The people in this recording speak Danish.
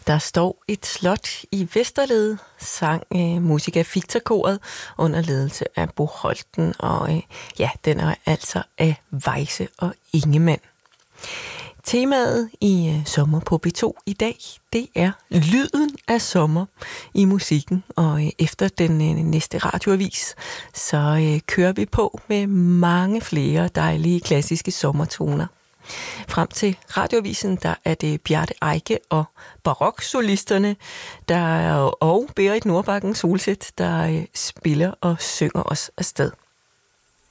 Der står et slot i Vesterled, sang Musica Ficta-koret under ledelse af Bo Holten, og den er altså af Weisse og Ingemann. Temaet i Sommer på P2 i dag, det er lyden af sommer i musikken, og efter den næste radioavis, så kører vi på med mange flere dejlige klassiske sommertoner. Frem til radioavisen, der er det Bjarte Eike og baroksolisterne, og Berit Nordbakken Solsæt, der spiller og synger os afsted.